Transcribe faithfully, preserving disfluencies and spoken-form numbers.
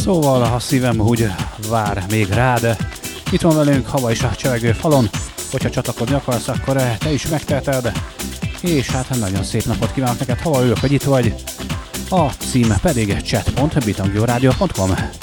Szóval a szívem úgy vár még rád. Itt van velünk Hava is a csevegő falon. Hogyha csatlakozni akarsz, akkor te is megteheted. És hát nagyon szép napot kívánok neked, Hava, örülök, hogy itt vagy. A címe pedig chat pont bitangioradio pont com.